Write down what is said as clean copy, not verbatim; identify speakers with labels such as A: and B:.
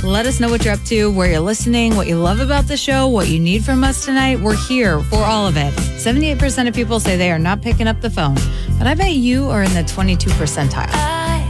A: Let us know what you're up to, where you're listening, what you love about the show, what you need from us tonight. We're here for all of it. 78% of people say they are not picking up the phone, but I bet you are in the 22 percentile.